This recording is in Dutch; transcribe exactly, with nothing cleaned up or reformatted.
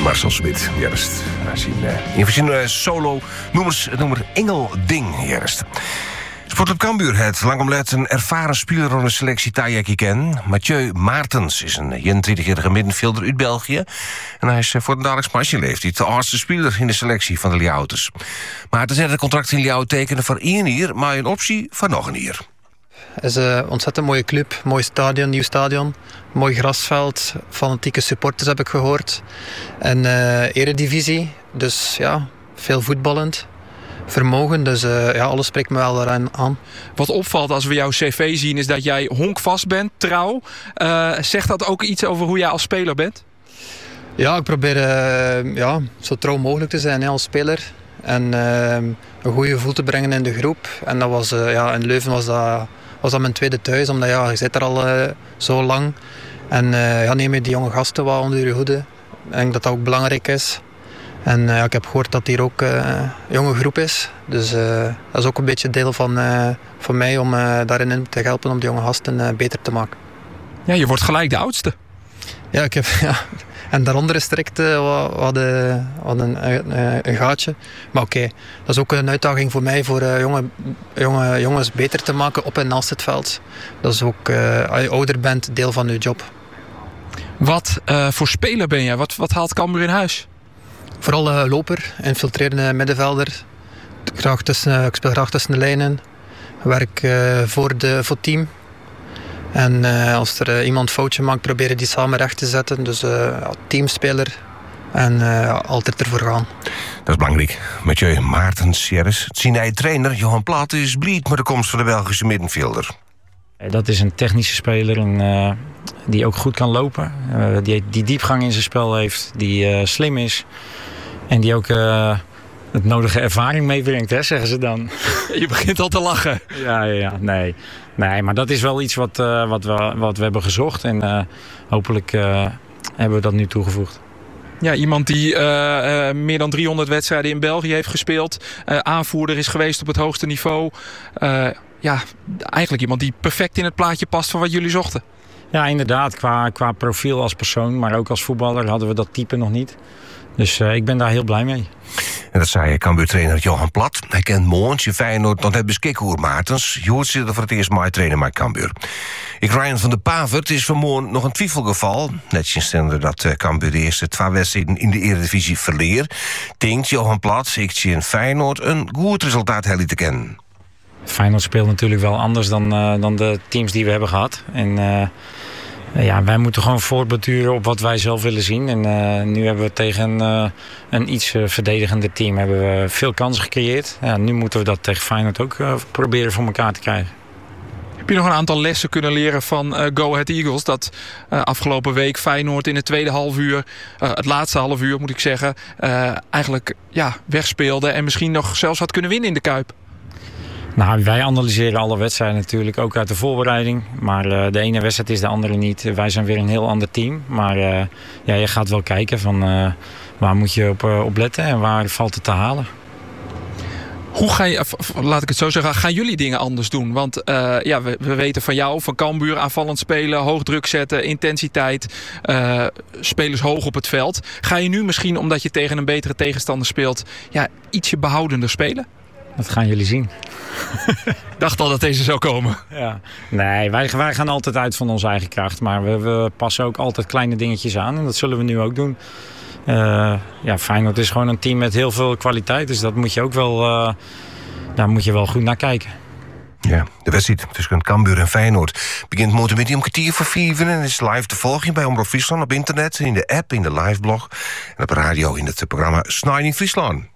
Marcel Smit, juist. Hij zien uh, in verschillende solo-nummers het nummer Engelding, juist. Sportclub Cambuur het lang omlet een ervaren speler van de selectie Tajaki ken. Mathieu Maartens is een eenentwintigjarige middenvelder uit België. En hij is voor een dagelijks matje leeftijd de oudste speler in de selectie van de Liauters. Maartens heeft het contract in Liaut tekenen voor één jaar, maar een optie voor nog een jaar. Het is een ontzettend mooie club, mooi stadion, nieuw stadion. Mooi grasveld, fanatieke supporters heb ik gehoord. En uh, eredivisie, dus ja, veel voetballend. Vermogen, dus uh, ja, alles spreekt me wel daaraan aan. Wat opvalt als we jouw cv zien is dat jij honkvast bent, trouw. Uh, zegt dat ook iets over hoe jij als speler bent? Ja, ik probeer uh, ja, zo trouw mogelijk te zijn hè, als speler. En uh, een goed gevoel te brengen in de groep. En dat was, uh, ja, in Leuven was dat, was dat mijn tweede thuis, omdat ja, je zit er al uh, zo lang. En uh, ja, neem je die jonge gasten wat onder je hoede. Ik denk dat dat ook belangrijk is. En uh, ik heb gehoord dat hier ook uh, een jonge groep is. Dus uh, dat is ook een beetje deel van, uh, van mij om uh, daarin te helpen om de jonge gasten uh, beter te maken. Ja, je wordt gelijk de oudste. Ja, ik heb, ja. En daaronder is direct uh, wat, wat, uh, wat een, uh, een gaatje. Maar oké, okay, dat is ook een uitdaging voor mij voor uh, jonge, jonge jongens beter te maken op en naast het veld. Dat is ook, uh, als je ouder bent, deel van je job. Wat uh, voor speler ben jij? Wat, wat haalt Cambuur in huis? Vooral uh, loper, infiltrerende middenvelder. Graag tussen, ik speel graag tussen de lijnen. Werk uh, voor, de, voor het team. En uh, als er uh, iemand een foutje maakt, proberen die samen recht te zetten. Dus uh, ja, teamspeler en uh, altijd ervoor gaan. Dat is belangrijk. Mathieu Maartens, Jerris. Het zien hij trainer Johan Plat is blij met de komst van de Belgische middenvelder. Dat is een technische speler en, uh, die ook goed kan lopen. Uh, die, die diepgang in zijn spel heeft, die uh, slim is. En die ook uh, het nodige ervaring meebrengt, hè, zeggen ze dan. Je begint al te lachen. Ja, ja, ja, nee. Nee, maar dat is wel iets wat, uh, wat, we, wat we hebben gezocht. En uh, hopelijk uh, hebben we dat nu toegevoegd. Ja, iemand die uh, uh, meer dan driehonderd wedstrijden in België heeft gespeeld. Uh, aanvoerder is geweest op het hoogste niveau. Uh, ja, eigenlijk iemand die perfect in het plaatje past van wat jullie zochten. Ja, inderdaad. Qua, qua profiel als persoon, maar ook als voetballer hadden we dat type nog niet. Dus uh, ik ben daar heel blij mee. En dat zei Cambuur-trainer Johan Plat. Hij kent Moonsje Feyenoord nog net beschikken hoe Maartens. Je hoort zitten voor het eerst maar trainen met Cambuur. Ik Ryan van der Pavert is vanmorgen nog een twijfelgeval. Netjes stelde dat uh, Cambuur de eerste twee wedstrijden in de Eredivisie verleer. Denkt Johan Plat, ik zie in Feyenoord een goed resultaat helemaal te kennen. Feyenoord speelt natuurlijk wel anders dan, uh, dan de teams die we hebben gehad. En uh, ja, wij moeten gewoon voortborduren op wat wij zelf willen zien. En uh, nu hebben we tegen uh, een iets uh, verdedigender team hebben we veel kansen gecreëerd. Ja, nu moeten we dat tegen Feyenoord ook uh, proberen voor elkaar te krijgen. Heb je nog een aantal lessen kunnen leren van uh, Go Ahead Eagles? Dat uh, afgelopen week Feyenoord in het tweede half uur, uh, het laatste half uur moet ik zeggen, uh, eigenlijk ja, wegspeelde en misschien nog zelfs had kunnen winnen in de Kuip. Nou, wij analyseren alle wedstrijden natuurlijk, ook uit de voorbereiding. Maar uh, de ene wedstrijd is de andere niet. Wij zijn weer een heel ander team. Maar uh, ja, je gaat wel kijken van uh, waar moet je op, uh, op letten en waar valt het te halen. Hoe ga je, laat ik het zo zeggen, gaan jullie dingen anders doen? Want uh, ja, we, we weten van jou, van Cambuur, aanvallend spelen, hoog druk zetten, intensiteit, uh, spelers hoog op het veld. Ga je nu misschien, omdat je tegen een betere tegenstander speelt, ja, ietsje behoudender spelen? Dat gaan jullie zien. Ik dacht al dat deze zou komen. Ja. Nee, wij, wij gaan altijd uit van onze eigen kracht. Maar we, we passen ook altijd kleine dingetjes aan. En dat zullen we nu ook doen. Uh, ja, Feyenoord is gewoon een team met heel veel kwaliteit. Dus dat moet je ook wel, uh, daar moet je wel goed naar kijken. Ja, de wedstrijd tussen Cambuur en Feyenoord begint morgen met die om kwartier voor vijven en is live te volgen bij Omroep Friesland op internet, in de app, in de liveblog en op radio in het programma Snijden Friesland.